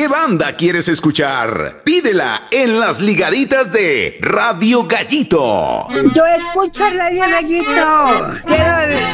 ¿Qué banda quieres escuchar? Pídela en las ligaditas de Radio Gallito. Yo escucho Radio Gallito. Quiero